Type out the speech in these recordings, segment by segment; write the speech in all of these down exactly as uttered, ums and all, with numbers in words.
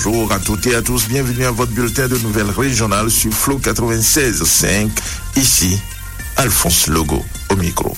Bonjour à toutes et à tous, bienvenue à votre bulletin de nouvelles régionales sur Flow quatre-vingt-seize virgule cinq. Ici, Alphonse Logo au micro.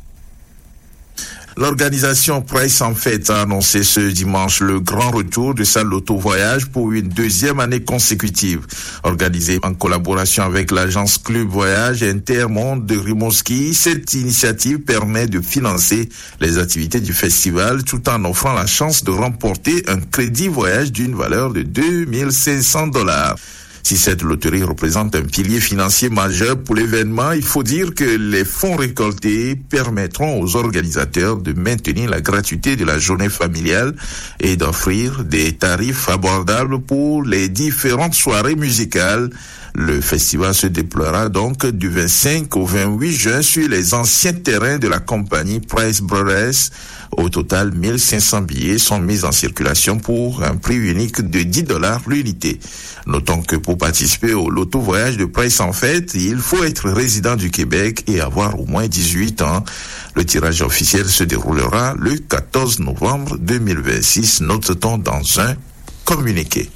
L'organisation Price en Fête a annoncé ce dimanche le grand retour de sa loto-voyage pour une deuxième année consécutive. Organisée en collaboration avec l'agence Club Voyage Intermonde de Rimouski, cette initiative permet de financer les activités du festival tout en offrant la chance de remporter un crédit voyage d'une valeur de deux mille cinq cents dollars. Si cette loterie représente un pilier financier majeur pour l'événement, il faut dire que les fonds récoltés permettront aux organisateurs de maintenir la gratuité de la journée familiale et d'offrir des tarifs abordables pour les différentes soirées musicales. Le festival se déploiera donc du vingt-cinq au vingt-huit juin sur les anciens terrains de la compagnie Price Brothers. Au total, mille cinq cents billets sont mis en circulation pour un prix unique de dix dollars l'unité. Notons que pour participer au loto voyage de Price en Fête, il faut être résident du Québec et avoir au moins dix-huit ans. Le tirage officiel se déroulera le quatorze novembre deux mille vingt-six, note-t-on dans un communiqué.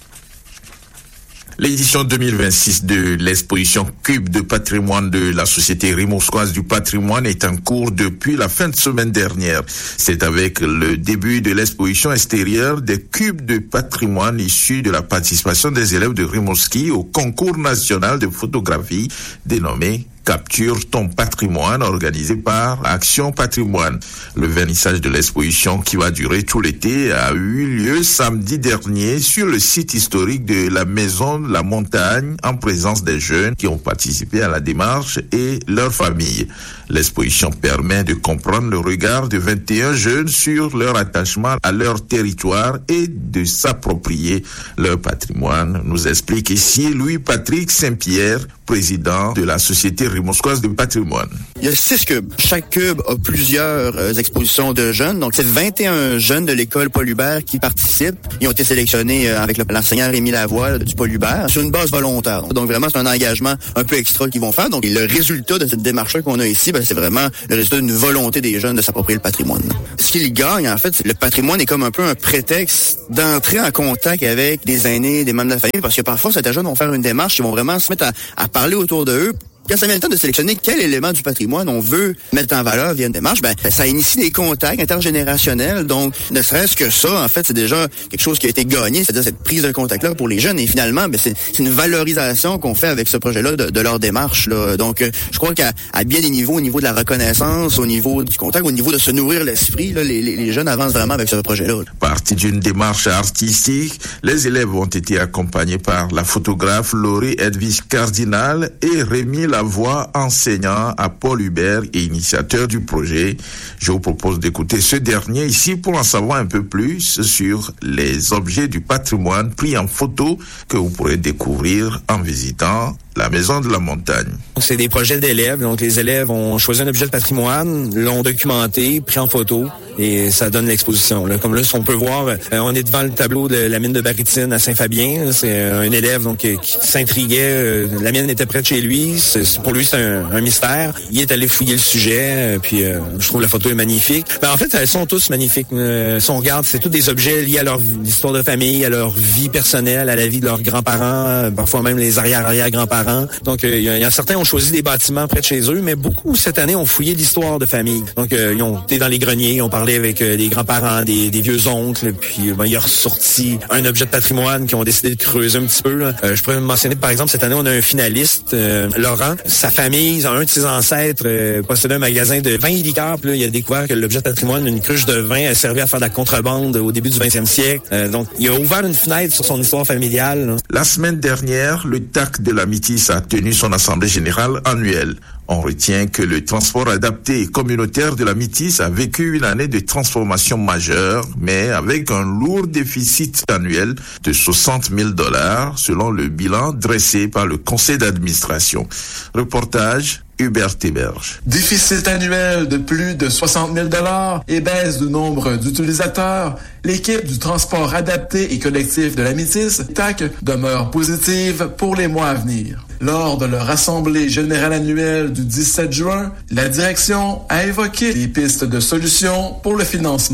L'édition deux mille vingt-six de l'exposition Cube de patrimoine de la Société Rimouskoise du patrimoine est en cours depuis la fin de semaine dernière. C'est avec le début de l'exposition extérieure des cubes de patrimoine issus de la participation des élèves de Rimouski au concours national de photographie dénommé Capture ton patrimoine, organisé par Action Patrimoine. Le vernissage de l'exposition, qui va durer tout l'été, a eu lieu samedi dernier sur le site historique de la Maison de la Montagne, en présence des jeunes qui ont participé à la démarche et leurs familles. L'exposition permet de comprendre le regard de vingt et un jeunes sur leur attachement à leur territoire et de s'approprier leur patrimoine, nous explique ici Louis-Patrick Saint-Pierre, président de la Société Rimouskoise de patrimoine. Il y a six cubes. Chaque cube a plusieurs euh, expositions de jeunes. Donc, c'est vingt et un jeunes de l'école Paul Hubert qui participent. Ils ont été sélectionnés euh, avec le, l'enseignant Rémi Lavoie du Paul Hubert sur une base volontaire. Donc, vraiment, c'est un engagement un peu extra qu'ils vont faire. Donc, le résultat de cette démarche qu'on a ici, ben, c'est vraiment le résultat d'une volonté des jeunes de s'approprier le patrimoine. Ce qu'ils gagnent, en fait, c'est le patrimoine est comme un peu un prétexte d'entrer en contact avec des aînés, des membres de la famille, parce que parfois, certains jeunes vont faire une démarche, ils vont vraiment se mettre à, à parler autour de eux. Quand ça vient le temps de sélectionner quel élément du patrimoine on veut mettre en valeur via une démarche, ben ça initie des contacts intergénérationnels. Donc, ne serait-ce que ça, en fait, c'est déjà quelque chose qui a été gagné, c'est-à-dire cette prise de contact-là pour les jeunes. Et finalement, ben c'est, c'est une valorisation qu'on fait avec ce projet-là de, de leur démarche. Là. Donc, euh, je crois qu'à à bien des niveaux, au niveau de la reconnaissance, au niveau du contact, au niveau de se nourrir l'esprit, là, les, les, les jeunes avancent vraiment avec ce projet-là. Partie d'une démarche artistique, les élèves ont été accompagnés par la photographe Laurie Edwige Cardinal et Rémi Lavoie, enseignant à Paul Hubert et initiateur du projet. Je vous propose d'écouter ce dernier ici pour en savoir un peu plus sur les objets du patrimoine pris en photo que vous pourrez découvrir en visitant la Maison de la Montagne. C'est des projets d'élèves. Donc, les élèves ont choisi un objet de patrimoine, l'ont documenté, pris en photo, et ça donne l'exposition. Là. Comme là, si on peut voir, euh, on est devant le tableau de la mine de barytine à Saint-Fabien. Là. C'est un élève donc qui s'intriguait. Euh, la mine était près de chez lui. C'est, pour lui, c'est un, un mystère. Il est allé fouiller le sujet, euh, puis euh, je trouve la photo est magnifique. Ben, en fait, elles sont tous magnifiques. Euh, si on regarde, c'est tous des objets liés à leur histoire de famille, à leur vie personnelle, à la vie de leurs grands-parents, euh, parfois même les arrière-arrière-grands-parents. Donc, euh, il y, y a certains ont choisi des bâtiments près de chez eux, mais beaucoup, cette année, ont fouillé l'histoire de famille. Donc, euh, ils ont été dans les greniers, ils ont parlé avec euh, les grands-parents, des, des vieux oncles, puis ben, il a ressorti un objet de patrimoine qu'ils ont décidé de creuser un petit peu. Là. Euh, je pourrais mentionner, par exemple, cette année, on a un finaliste, euh, Laurent. Sa famille, un de ses ancêtres, euh, possédait un magasin de vin et liqueurs, puis là, il a découvert que l'objet de patrimoine, une cruche de vin, a servi à faire de la contrebande au début du vingtième siècle. Euh, donc, il a ouvert une fenêtre sur son histoire familiale. Là. La semaine dernière, le T A C de la Métis a tenu son assemblée générale annuelle. On retient que le transport adapté et communautaire de la Métis a vécu une année de transformation majeure, mais avec un lourd déficit annuel de soixante mille dollars, selon le bilan dressé par le conseil d'administration. Reportage Hubert Héberge. Déficit annuel de plus de soixante mille dollars et baisse du nombre d'utilisateurs, l'équipe du transport adapté et collectif de la Métis, T A C, demeure positive pour les mois à venir. Lors de leur assemblée générale annuelle du dix-sept juin, la direction a évoqué les pistes de solutions pour le financement.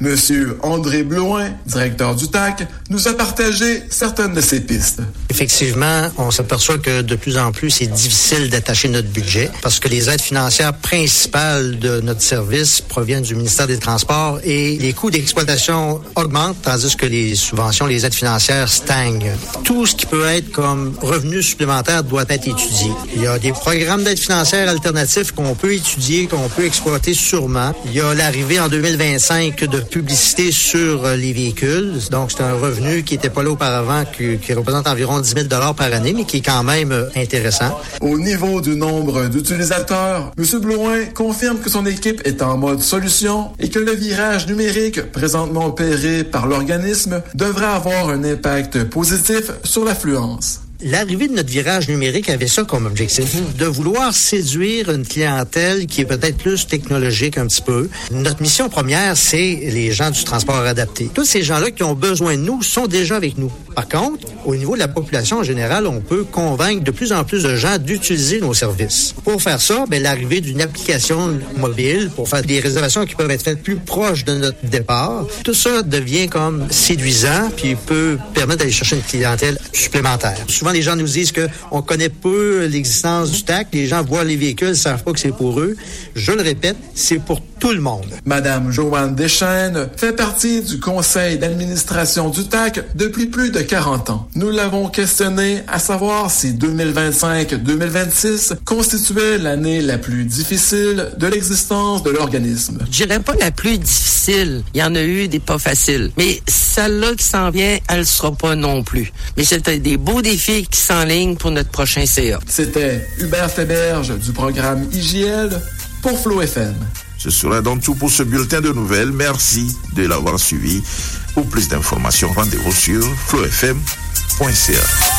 Monsieur André Blouin, directeur du T A C, nous a partagé certaines de ces pistes. Effectivement, on s'aperçoit que de plus en plus, c'est difficile d'attacher notre budget parce que les aides financières principales de notre service proviennent du ministère des Transports et les coûts d'exploitation augmentent tandis que les subventions, les aides financières stagnent. Tout ce qui peut être comme revenu supplémentaire doit être étudié. Il y a des programmes d'aide financière alternatifs qu'on peut étudier, qu'on peut exploiter sûrement. Il y a l'arrivée en deux mille vingt-cinq de publicité sur les véhicules. Donc, c'est un revenu qui n'était pas là auparavant, qui, qui représente environ dix mille dollars par année, mais qui est quand même intéressant. Au niveau du nombre d'utilisateurs, M. Blouin confirme que son équipe est en mode solution et que le virage numérique présentement opéré par l'organisme devrait avoir un impact positif sur l'affluence. L'arrivée de notre virage numérique avait ça comme objectif, de vouloir séduire une clientèle qui est peut-être plus technologique un petit peu. Notre mission première, c'est les gens du transport adapté. Tous ces gens-là qui ont besoin de nous sont déjà avec nous. Par contre, au niveau de la population en général, on peut convaincre de plus en plus de gens d'utiliser nos services. Pour faire ça, ben, l'arrivée d'une application mobile pour faire des réservations qui peuvent être faites plus proches de notre départ, tout ça devient comme séduisant puis peut permettre d'aller chercher une clientèle supplémentaire. Souvent, les gens nous disent qu'on connaît peu l'existence du T A C. Les gens voient les véhicules, ne savent pas que c'est pour eux. Je le répète, c'est pour tout le monde. Madame Joanne Deschênes fait partie du conseil d'administration du T A C depuis plus de quarante ans. Nous l'avons questionné à savoir si deux mille vingt-cinq deux mille vingt-six constituait l'année la plus difficile de l'existence de l'organisme. Je dirais pas la plus difficile. Il y en a eu des pas faciles. Mais celle-là qui s'en vient, elle sera pas non plus. Mais c'était des beaux défis qui s'enlignent pour notre prochain C A. C'était Hubert Féberge du programme I J L pour Flow F M. Ce sera donc tout pour ce bulletin de nouvelles. Merci de l'avoir suivi. Pour plus d'informations, rendez-vous sur flow f m point c a.